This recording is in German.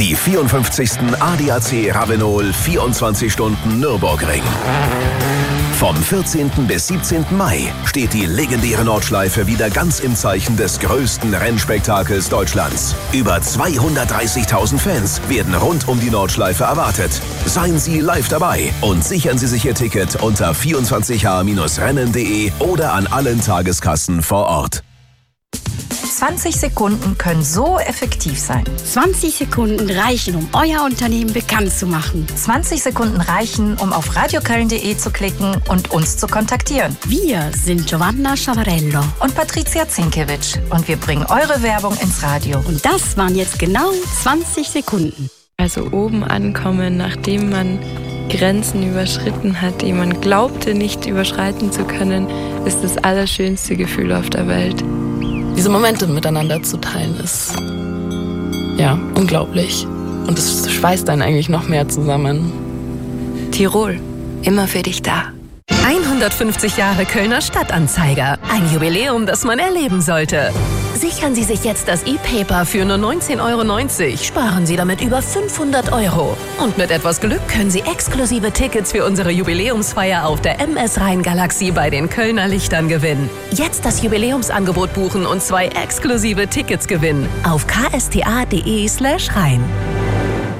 Die 54. ADAC Ravenol 24 Stunden Nürburgring. Vom 14. bis 17. Mai steht die legendäre Nordschleife wieder ganz im Zeichen des größten Rennspektakels Deutschlands. Über 230.000 Fans werden rund um die Nordschleife erwartet. Seien Sie live dabei und sichern Sie sich Ihr Ticket unter 24h-rennen.de oder an allen Tageskassen vor Ort. 20 Sekunden können so effektiv sein. 20 Sekunden reichen, um euer Unternehmen bekannt zu machen. 20 Sekunden reichen, um auf radioköln.de zu klicken und uns zu kontaktieren. Wir sind Giovanna Sciavarello und Patricia Zinkewitsch und wir bringen eure Werbung ins Radio. Und das waren jetzt genau 20 Sekunden. Also oben ankommen, nachdem man Grenzen überschritten hat, die man glaubte nicht überschreiten zu können, ist das allerschönste Gefühl auf der Welt. Diese Momente miteinander zu teilen ist, ja, unglaublich. Und es schweißt einen eigentlich noch mehr zusammen. Tirol, immer für dich da. 150 Jahre Kölner Stadtanzeiger. Ein Jubiläum, das man erleben sollte. Sichern Sie sich jetzt das E-Paper für nur 19,90 €. Sparen Sie damit über 500 €. Und mit etwas Glück können Sie exklusive Tickets für unsere Jubiläumsfeier auf der MS Rhein-Galaxie bei den Kölner Lichtern gewinnen. Jetzt das Jubiläumsangebot buchen und 2 exklusive Tickets gewinnen. Auf ksta.de/Rhein.